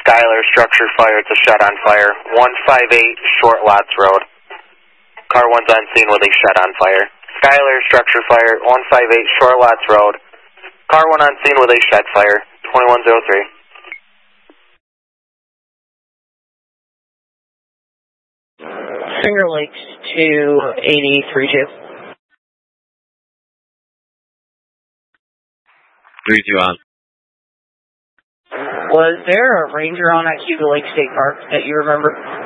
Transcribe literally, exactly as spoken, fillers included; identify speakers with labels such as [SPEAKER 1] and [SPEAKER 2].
[SPEAKER 1] Skylar, structure fire, it's a shot on fire. one five eight, Short Lots Road. Car one's on scene with a shot on fire. Skylar, structure fire, one five eight, Short Lots Road. Car one on scene with a shot fire, twenty-one oh three.
[SPEAKER 2] Finger Lakes to eighty three two.
[SPEAKER 3] three two on.
[SPEAKER 2] Was there a ranger on at Cuba Lake State Park that you remember?